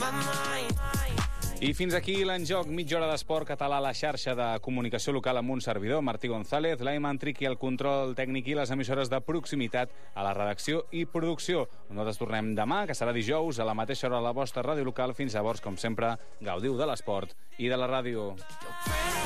I fins aquí l'Enjoc, mitja hora d'esport català a la xarxa de comunicació local amb un servidor, Martí González, l'Aiman Triqui, el control tècnic i les emissores de proximitat a la redacció i producció. Nosaltres tornem demà, que serà dijous, a la mateixa hora a la vostra ràdio local. Fins llavors, com sempre, gaudiu de l'esport i de la ràdio.